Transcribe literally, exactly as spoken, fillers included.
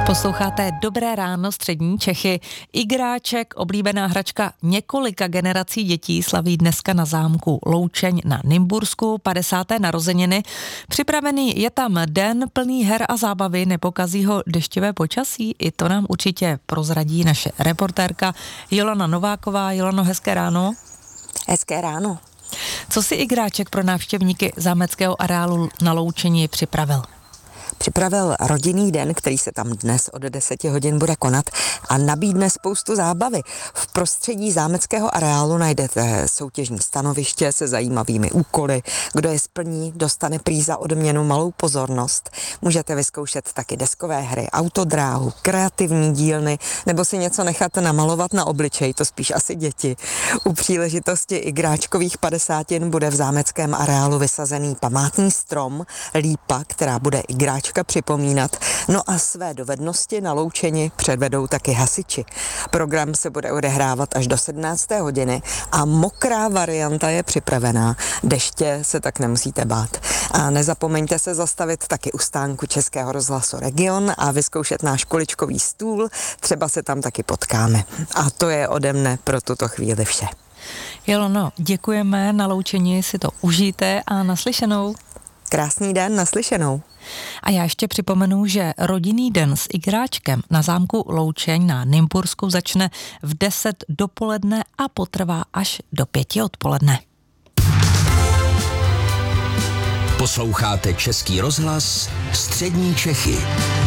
Posloucháte Dobré ráno střední Čechy. Igráček, oblíbená hračka několika generací dětí, slaví dneska na zámku Loučeň na Nymbursku padesáté narozeniny. Připravený je tam den plný her a zábavy, nepokazí ho deštivé počasí. I to nám určitě prozradí naše reportérka Jolana Nováková. Jolano, hezké ráno. Hezké ráno. Co si Igráček pro návštěvníky zámeckého areálu na Loučeni připravil? Připravil rodinný den, který se tam dnes od deseti hodin bude konat a nabídne spoustu zábavy. V prostředí zámeckého areálu najdete soutěžní stanoviště se zajímavými úkoly. Kdo je splní, dostane prý za odměnu malou pozornost. Můžete vyzkoušet taky deskové hry, autodráhu, kreativní dílny nebo si něco nechat namalovat na obličej, to spíš asi děti. U příležitosti igráčkových padesátin bude v zámeckém areálu vysazený památný strom, lípa, která bude igráčka připomínat. No a své dovednosti na Loučeni předvedou taky hasiči. Program se bude odehrávat až do sedmnácté hodiny a mokrá varianta je připravená. Deště se tak nemusíte bát. A nezapomeňte se zastavit taky u stánku Českého rozhlasu Region a vyzkoušet náš kuličkový stůl. Třeba se tam taky potkáme. A to je ode mne pro tuto chvíli vše. Jolano, děkujeme, na Loučeni si to užijte a naslyšenou. Krásný den, naslyšenou. A já ještě připomenu, že rodinný den s Igráčkem na zámku Loučeň na Nymbursku začne v deset dopoledne a potrvá až do pěti odpoledne. Posloucháte Český rozhlas Střední Čechy.